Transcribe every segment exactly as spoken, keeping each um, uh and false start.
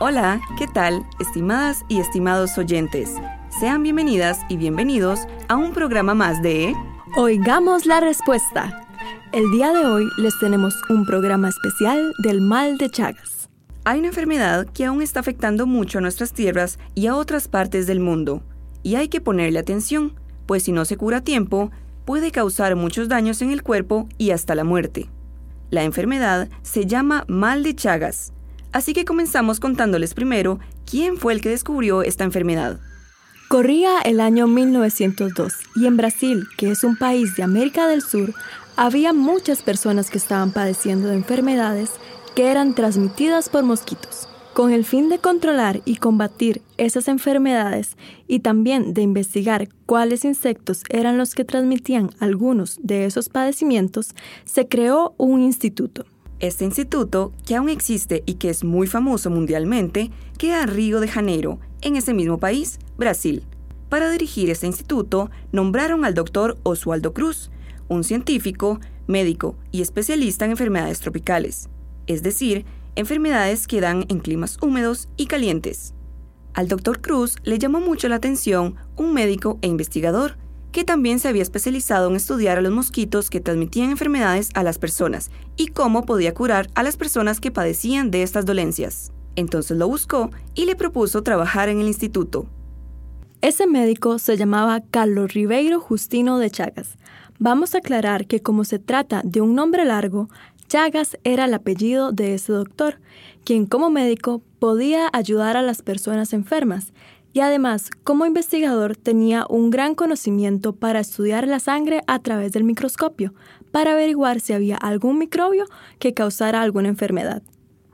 Hola, ¿qué tal, estimadas y estimados oyentes? Sean bienvenidas y bienvenidos a un programa más de Oigamos la Respuesta. El día de hoy les tenemos un programa especial del mal de Chagas. Hay una enfermedad que aún está afectando mucho a nuestras tierras y a otras partes del mundo, y hay que ponerle atención, pues si no se cura a tiempo, puede causar muchos daños en el cuerpo y hasta la muerte. La enfermedad se llama mal de Chagas, así que comenzamos contándoles primero quién fue el que descubrió esta enfermedad. Corría el año mil novecientos dos y en Brasil, que es un país de América del Sur, había muchas personas que estaban padeciendo de enfermedades que eran transmitidas por mosquitos. Con el fin de controlar y combatir esas enfermedades y también de investigar cuáles insectos eran los que transmitían algunos de esos padecimientos, se creó un instituto. Este instituto, que aún existe y que es muy famoso mundialmente, queda en Río de Janeiro, en ese mismo país, Brasil. Para dirigir este instituto, nombraron al doctor Oswaldo Cruz, un científico, médico y especialista en enfermedades tropicales, es decir, enfermedades que dan en climas húmedos y calientes. Al doctor Cruz le llamó mucho la atención un médico e investigador que también se había especializado en estudiar a los mosquitos que transmitían enfermedades a las personas y cómo podía curar a las personas que padecían de estas dolencias. Entonces lo buscó y le propuso trabajar en el instituto. Ese médico se llamaba Carlos Ribeiro Justino de Chagas. Vamos a aclarar que como se trata de un nombre largo, Chagas era el apellido de ese doctor, quien como médico podía ayudar a las personas enfermas y además como investigador tenía un gran conocimiento para estudiar la sangre a través del microscopio, para averiguar si había algún microbio que causara alguna enfermedad.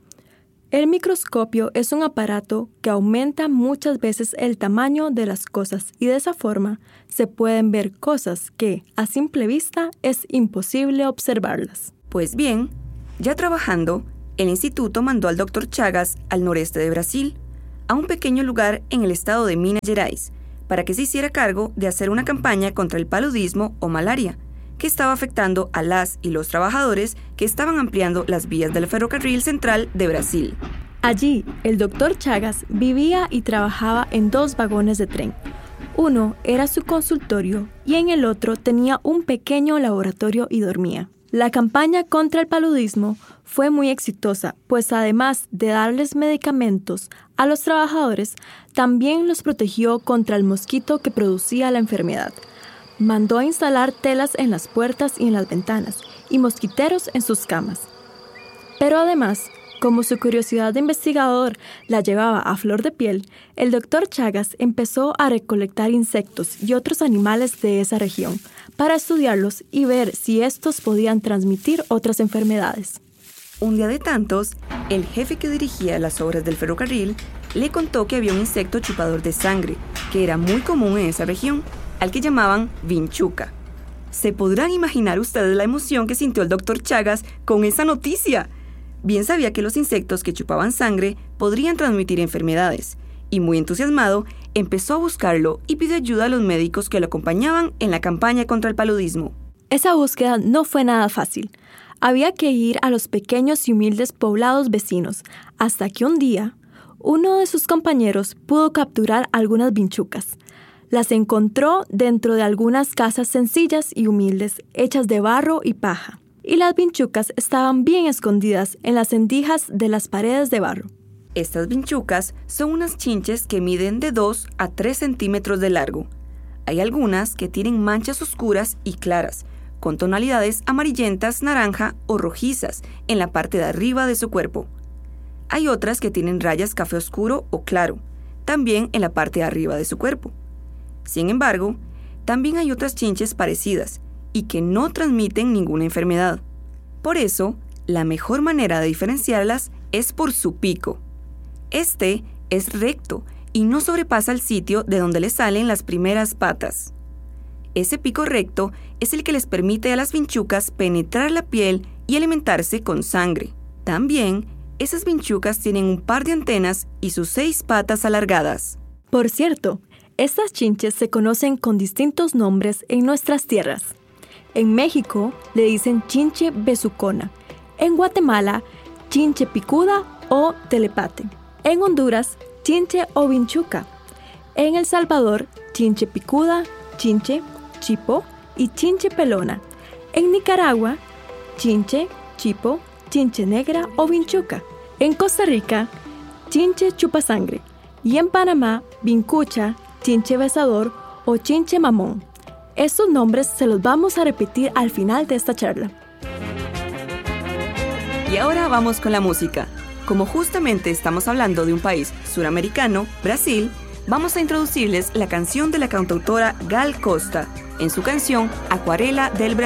El microscopio es un aparato que aumenta muchas veces el tamaño de las cosas y de esa forma se pueden ver cosas que a simple vista es imposible observarlas. Pues bien, ya trabajando, el instituto mandó al doctor Chagas al noreste de Brasil, a un pequeño lugar en el estado de Minas Gerais, para que se hiciera cargo de hacer una campaña contra el paludismo o malaria, que estaba afectando a las y los trabajadores que estaban ampliando las vías del ferrocarril central de Brasil. Allí, el doctor Chagas vivía y trabajaba en dos vagones de tren. Uno era su consultorio y en el otro tenía un pequeño laboratorio y dormía. La campaña contra el paludismo fue muy exitosa, pues además de darles medicamentos a los trabajadores, también los protegió contra el mosquito que producía la enfermedad. Mandó a instalar telas en las puertas y en las ventanas, y mosquiteros en sus camas. Pero además, como su curiosidad de investigador la llevaba a flor de piel, el doctor Chagas empezó a recolectar insectos y otros animales de esa región para estudiarlos y ver si estos podían transmitir otras enfermedades. Un día de tantos, el jefe que dirigía las obras del ferrocarril le contó que había un insecto chupador de sangre, que era muy común en esa región, al que llamaban vinchuca. ¿Se podrán imaginar ustedes la emoción que sintió el doctor Chagas con esa noticia? Bien sabía que los insectos que chupaban sangre podrían transmitir enfermedades, y muy entusiasmado, empezó a buscarlo y pidió ayuda a los médicos que lo acompañaban en la campaña contra el paludismo. Esa búsqueda no fue nada fácil. Había que ir a los pequeños y humildes poblados vecinos, hasta que un día, uno de sus compañeros pudo capturar algunas vinchucas. Las encontró dentro de algunas casas sencillas y humildes, hechas de barro y paja. Y las vinchucas estaban bien escondidas en las rendijas de las paredes de barro. Estas vinchucas son unas chinches que miden de dos a tres centímetros de largo. Hay algunas que tienen manchas oscuras y claras, con tonalidades amarillentas, naranja o rojizas en la parte de arriba de su cuerpo. Hay otras que tienen rayas café oscuro o claro, también en la parte de arriba de su cuerpo. Sin embargo, también hay otras chinches parecidas y que no transmiten ninguna enfermedad. Por eso, la mejor manera de diferenciarlas es por su pico. Este es recto y no sobrepasa el sitio de donde le salen las primeras patas. Ese pico recto es el que les permite a las vinchucas penetrar la piel y alimentarse con sangre. También, esas vinchucas tienen un par de antenas y sus seis patas alargadas. Por cierto, estas chinches se conocen con distintos nombres en nuestras tierras. En México le dicen chinche besucona, en Guatemala chinche picuda o telepate. En Honduras, chinche o vinchuca. En El Salvador, chinche picuda, chinche, chipo y chinche pelona. En Nicaragua, chinche, chipo, chinche negra o vinchuca. En Costa Rica, chinche chupasangre. Y en Panamá, vincucha, chinche besador o chinche mamón. Estos nombres se los vamos a repetir al final de esta charla. Y ahora vamos con la música. Como justamente estamos hablando de un país suramericano, Brasil, vamos a introducirles la canción de la cantautora Gal Costa en su canción Acuarela del Brasil.